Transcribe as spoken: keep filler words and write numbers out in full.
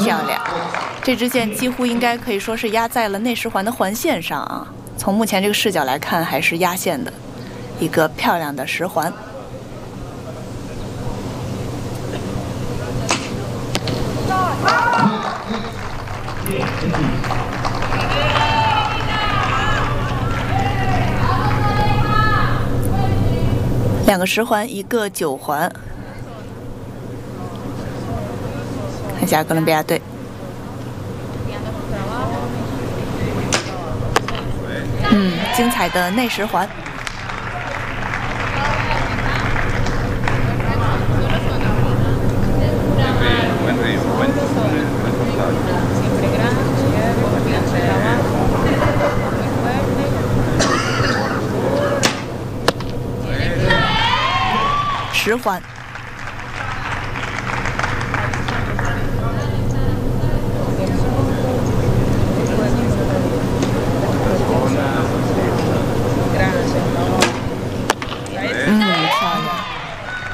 漂亮！这支箭几乎应该可以说是压在了内十环的环线上啊。从目前这个视角来看，还是压线的一个漂亮的十环。两个十环，一个九环。看一下哥伦比亚队。嗯，精彩的内十环。十环。